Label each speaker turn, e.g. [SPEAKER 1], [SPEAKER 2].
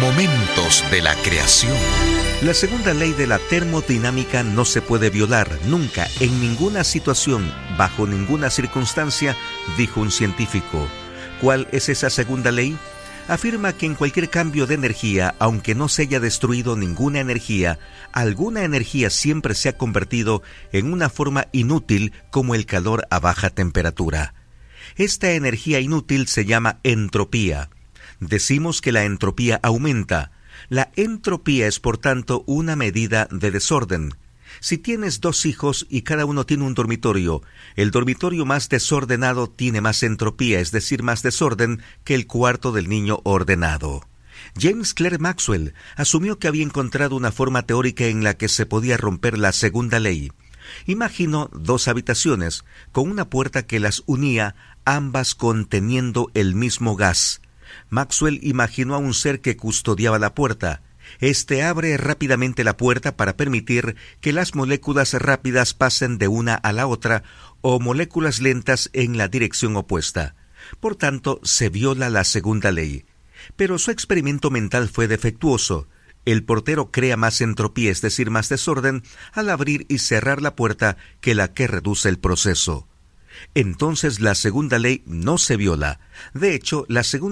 [SPEAKER 1] Momentos de la creación.
[SPEAKER 2] La segunda ley de la termodinámica no se puede violar nunca, en ninguna situación, bajo ninguna circunstancia, dijo un científico. ¿Cuál es esa segunda ley? Afirma que en cualquier cambio de energía, aunque no se haya destruido ninguna energía, alguna energía siempre se ha convertido en una forma inútil como el calor a baja temperatura. Esta energía inútil se llama entropía. Decimos que la entropía aumenta. La entropía es, por tanto, una medida de desorden. Si tienes 2 hijos y cada uno tiene un dormitorio, el dormitorio más desordenado tiene más entropía, es decir, más desorden, que el cuarto del niño ordenado. James Clerk Maxwell asumió que había encontrado una forma teórica en la que se podía romper la segunda ley. Imaginó 2 habitaciones, con una puerta que las unía, ambas conteniendo el mismo gas. Maxwell imaginó a un ser que custodiaba la puerta. Este abre rápidamente la puerta para permitir que las moléculas rápidas pasen de una a la otra o moléculas lentas en la dirección opuesta. Por tanto, se viola la segunda ley. Pero su experimento mental fue defectuoso. El portero crea más entropía, es decir, más desorden, al abrir y cerrar la puerta que la que reduce el proceso. Entonces la segunda ley no se viola. De hecho, la segunda